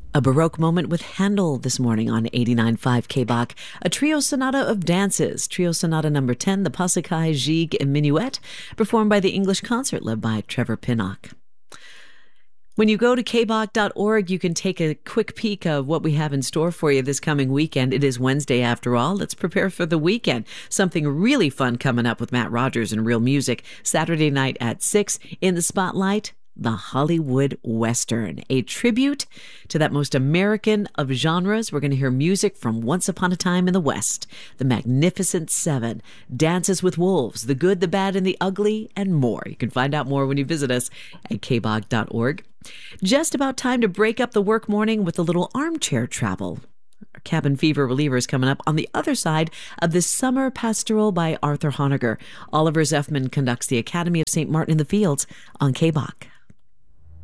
A Baroque moment with Handel this morning on 89.5 KBAK. A trio sonata of dances. Trio sonata number 10, the Passacaille Gigue and Minuet, performed by the English Concert led by Trevor Pinnock. When you go to kbak.org, you can take a quick peek of what we have in store for you this coming weekend. It is Wednesday after all. Let's prepare for the weekend. Something really fun coming up with Matt Rogers and Real Music. Saturday night at 6 in the spotlight. The Hollywood Western, a tribute to that most American of genres. We're going to hear music from Once Upon a Time in the West, The Magnificent Seven, Dances with Wolves, The Good, the Bad, and the Ugly, and more. You can find out more when you visit us at kbak.org. Just about time to break up the work morning with a little armchair travel. Our cabin fever reliever is coming up on the other side of this summer pastoral by Arthur Honegger. Oliver Zeffman conducts the Academy of St. Martin in the Fields on KBAK.